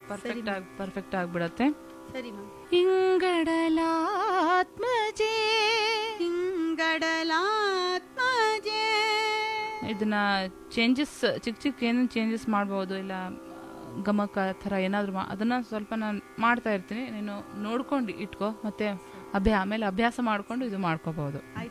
Perfect ಆಗ್ಬಿಡತ್ತೆ. ಸರಿ ma'am. ಇಂಗಡಲಾತ್ಮಜೇ ಇಂಗಡಲಾತ್ಮಜೇ. ಇದನ್ನ ಚೇಂಜಸ್ ಚಿಕ್ಕ ಏನೇನು ಚೇಂಜಸ್ ಮಾಡ್ಬೋದು, ಇಲ್ಲ ಗಮಕ ಥರ ಏನಾದರೂ ಅದನ್ನು ಸ್ವಲ್ಪ ನಾನು ಮಾಡ್ತಾ ಇರ್ತೀನಿ. ನೀನು ನೋಡ್ಕೊಂಡು ಇಟ್ಕೋ, ಮತ್ತೆ ಆಮೇಲೆ ಅಭ್ಯಾಸ ಮಾಡಿಕೊಂಡು ಇದು ಮಾಡ್ಕೋಬಹುದು.